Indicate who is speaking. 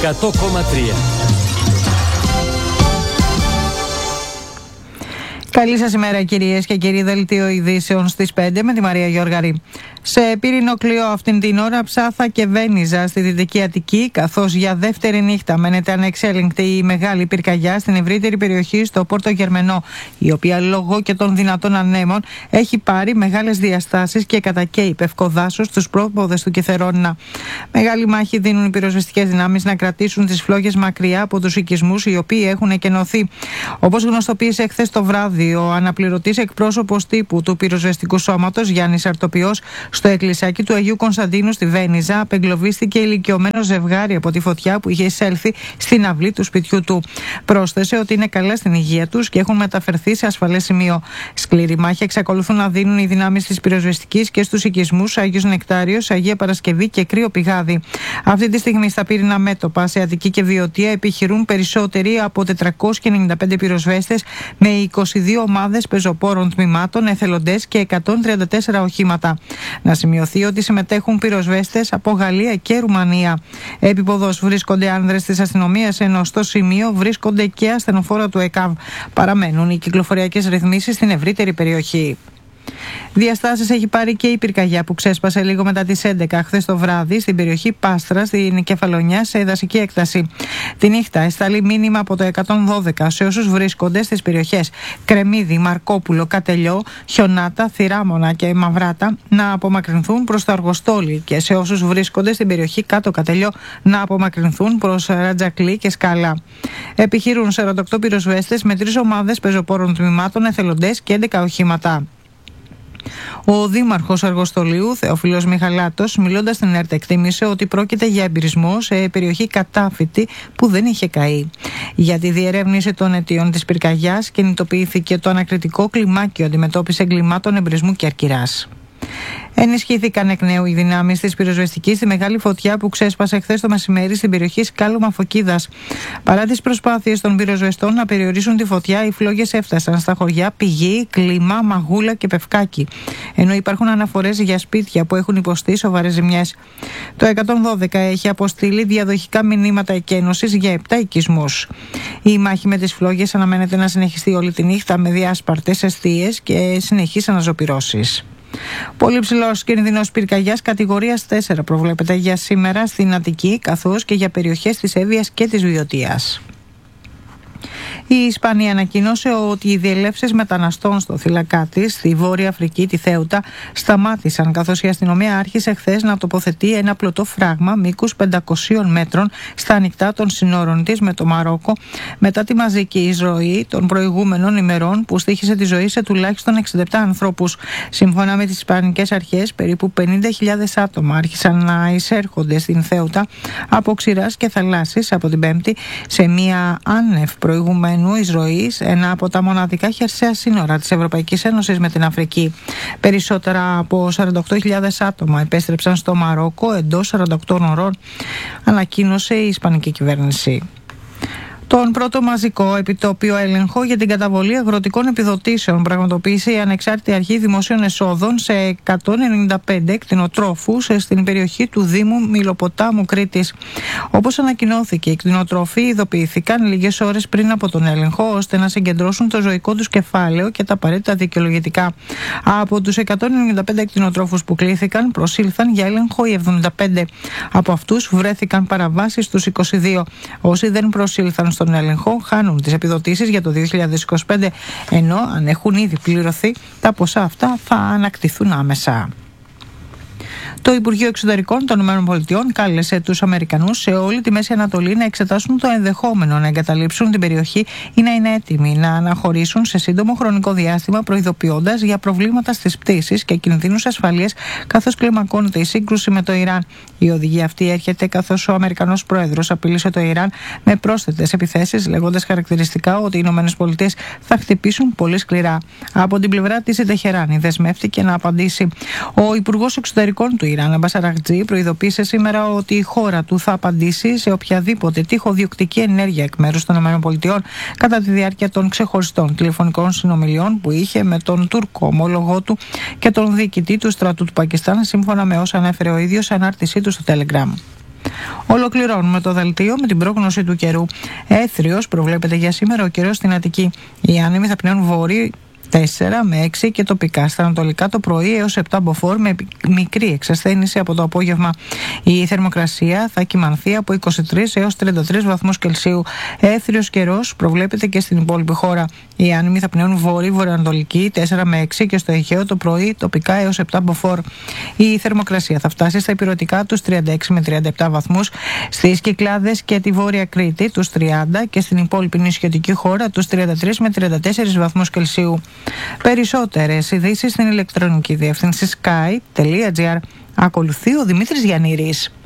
Speaker 1: 100,3.
Speaker 2: Καλή σας ημέρα, κυρίες και κύριοι. Δελτίο ειδήσεων στις 5 με τη Μαρία Γιώργαρη. Σε πυρηνοκλειό αυτήν την ώρα Ψάθα και Βένιζα στη Δυτική Αττική, καθώς για δεύτερη νύχτα μένεται ανεξέλεγκτη η μεγάλη πυρκαγιά στην ευρύτερη περιοχή στο Πόρτο Γερμενό, η οποία λόγω και των δυνατών ανέμων έχει πάρει μεγάλες διαστάσεις και κατακαίει πευκοδάσος στους πρόποδες του Κιθερόνινα. Μεγάλη μάχη δίνουν οι πυροσβεστικές δυνάμεις να κρατήσουν τις φλόγες μακριά από τους οικισμούς οι οποίοι έχουν εκενωθεί. Όπως γνωστοποίησε χθες το βράδυ ο αναπληρωτής εκπρόσωπος τύπου του πυροσβεστικού σώματος Γιάννης Αρτοπιός, στο εκκλησάκι του Αγίου Κωνσταντίνου στη Βένιζα απεγκλωβίστηκε ηλικιωμένο ζευγάρι από τη φωτιά που είχε εισέλθει στην αυλή του σπιτιού του. Πρόσθεσε ότι είναι καλά στην υγεία τους και έχουν μεταφερθεί σε ασφαλές σημείο. Σκληρή μάχη εξακολουθούν να δίνουν οι δυνάμεις της πυροσβεστικής και στους οικισμούς Άγιος Νεκτάριος, Αγία Παρασκευή και Κρύο Πηγάδι. Αυτή τη στιγμή στα πύρινα μέτωπα σε Αττική και Βιωτία επιχειρούν περισσότεροι από 495 πυροσβέστες με 22 ομάδες πεζοπόρων τμήματων, εθελοντές και 134 οχήματα. Να σημειωθεί ότι συμμετέχουν πυροσβέστες από Γαλλία και Ρουμανία. Επίποδος βρίσκονται άνδρες της αστυνομίας, ενώ στο σημείο βρίσκονται και ασθενοφόρα του ΕΚΑΒ. Παραμένουν οι κυκλοφοριακές ρυθμίσεις στην ευρύτερη περιοχή. Διαστάσεις έχει πάρει και η πυρκαγιά που ξέσπασε λίγο μετά τις 11 χθες το βράδυ στην περιοχή Πάστρα, στην Κεφαλονιά, σε δασική έκταση. Τη νύχτα εστάλει μήνυμα από το 112 σε όσους βρίσκονται στις περιοχές Κρεμμύδι, Μαρκόπουλο, Κατελιό, Χιονάτα, Θηράμονα και Μαυράτα να απομακρυνθούν προς το Αργοστόλι και σε όσους βρίσκονται στην περιοχή Κάτω Κατελιό να απομακρυνθούν προς Ρατζακλή και Σκάλα. Επιχειρούν 48 πυροσβέστες με 3 ομάδες πεζοπόρων τμήματων, εθελοντές και 11 οχήματα. Ο Δήμαρχος Αργοστολίου, Θεόφιλος Μιχαλάτος, μιλώντας στην ΕΡΤ, εκτίμησε ότι πρόκειται για εμπειρισμό σε περιοχή κατάφυτη που δεν είχε καεί. Για τη διερεύνηση των αιτίων της πυρκαγιάς κινητοποιήθηκε το ανακριτικό κλιμάκιο αντιμετώπιση εγκλημάτων εμπρισμού και αρκυράς. Ενισχύθηκαν εκ νέου οι δυνάμεις της πυροσβεστικής στη μεγάλη φωτιά που ξέσπασε χθες το μεσημέρι στην περιοχή Σκάλωμα Φωκίδας. Παρά τις προσπάθειες των πυροσβεστών να περιορίσουν τη φωτιά, οι φλόγες έφτασαν στα χωριά Πηγή, Κλίμα, Μαγούλα και Πευκάκι. Ενώ υπάρχουν αναφορές για σπίτια που έχουν υποστεί σοβαρές ζημιές. Το 112 έχει αποστείλει διαδοχικά μηνύματα εκένωσης για 7 οικισμούς. Η μάχη με τις φλόγες αναμένεται να συνεχιστεί όλη τη νύχτα με διάσπαρτες εστίες και συνεχείς αναζωπυρώσεις. Πολύ ψηλός κίνδυνος πυρκαγιάς κατηγορίας 4 προβλέπεται για σήμερα στην Αττική, καθώς και για περιοχές της Εύβοιας και της Βιωτίας. Η Ισπανία ανακοίνωσε ότι οι διελεύσεις μεταναστών στο θύλακά της, στη Βόρεια Αφρική, τη Θέουτα, σταμάτησαν, καθώς η αστυνομία άρχισε χθες να τοποθετεί ένα πλωτό φράγμα μήκους 500 μέτρων στα ανοιχτά των συνόρων της με το Μαρόκο, μετά τη μαζική εισρωή των προηγούμενων ημερών που στοίχισε τη ζωή σε τουλάχιστον 67 ανθρώπους. Σύμφωνα με τις ισπανικές αρχές, περίπου 50.000 άτομα άρχισαν να εισέρχονται στην Θέουτα από ξηράς και θαλάσσης από την Πέμπτη σε μια άνευ προηγουμένου εισρωής, ένα από τα μοναδικά χερσαία σύνορα της Ευρωπαϊκής Ένωσης με την Αφρική. Περισσότερα από 48.000 άτομα επέστρεψαν στο Μαρόκο εντός 48 ωρών, ανακοίνωσε η Ισπανική κυβέρνηση. Τον πρώτο μαζικό επιτόπιο έλεγχο για την καταβολή αγροτικών επιδοτήσεων πραγματοποίησε η Ανεξάρτητη Αρχή Δημοσίων Εσόδων σε 195 κτηνοτρόφους στην περιοχή του Δήμου Μυλοποτάμου Κρήτης. Όπως ανακοινώθηκε, οι κτηνοτρόφοι ειδοποιήθηκαν λίγες ώρες πριν από τον έλεγχο ώστε να συγκεντρώσουν το ζωικό τους κεφάλαιο και τα απαραίτητα δικαιολογητικά. Από τους 195 κτηνοτρόφους που κλήθηκαν, προσήλθαν για έλεγχο οι 75. Από αυτούς βρέθηκαν παραβάσεις στους 22. Όσοι δεν προσήλθαν στον έλεγχο χάνουν τις επιδοτήσεις για το 2025, ενώ αν έχουν ήδη πληρωθεί, τα ποσά αυτά θα ανακτηθούν άμεσα. Το Υπουργείο Εξωτερικών των ΗΠΑ κάλεσε τους Αμερικανούς σε όλη τη Μέση Ανατολή να εξετάσουν το ενδεχόμενο να εγκαταλείψουν την περιοχή ή να είναι έτοιμοι να αναχωρήσουν σε σύντομο χρονικό διάστημα, προειδοποιώντας για προβλήματα στις πτήσεις και κινδύνους ασφαλείας καθώς κλιμακώνεται η σύγκρουση με το Ιράν. Η οδηγία αυτή έρχεται καθώς ο Αμερικανός Πρόεδρος απειλήσε το Ιράν με πρόσθετες επιθέσεις, λέγοντας χαρακτηριστικά ότι οι ΗΠΑ θα χτυπήσουν πολύ σκληρά. Από την πλευρά της, η Τεχεράνη δεσμεύτηκε να απαντήσει. Ο Υπουργός Εξωτερικών του Ιράν, Αμπάς Αραγκτζή, προειδοποίησε σήμερα ότι η χώρα του θα απαντήσει σε οποιαδήποτε τυχοδιοκτική ενέργεια εκ μέρους των ΗΠΑ κατά τη διάρκεια των ξεχωριστών τηλεφωνικών συνομιλιών που είχε με τον Τούρκο ομόλογό του και τον διοικητή του στρατού του Πακιστάν, σύμφωνα με όσα ανέφερε ο ίδιος σε ανάρτησή του στο Telegram. Ολοκληρώνουμε το δελτίο με την πρόγνωση του καιρού. Έθριος προβλέπεται για σήμερα ο καιρός στην Αττική. Οι άνεμοι θα πνέουν βόρειοι 4 με 6 και τοπικά στα ανατολικά το πρωί έως 7 μποφόρ με μικρή εξασθένηση από το απόγευμα. Η θερμοκρασία θα κυμανθεί από 23 έως 33 βαθμούς Κελσίου. Έθριος καιρός προβλέπεται και στην υπόλοιπη χώρα. Οι άνεμοι θα πνέουν βόρειο-βορειοανατολική 4 με 6 και στο Αιγαίο το πρωί τοπικά έως 7 μποφόρ. Η θερμοκρασία θα φτάσει στα ηπειρωτικά τους 36 με 37 βαθμούς, στις Κυκλάδες και τη Βόρεια Κρήτη τους 30 και στην υπόλοιπη νησιωτική χώρα τους 33 με 34 βαθμούς Κελσίου. Περισσότερες ειδήσεις στην ηλεκτρονική διεύθυνση sky.gr. Ακολουθεί ο Δημήτρης Γιαννήρης.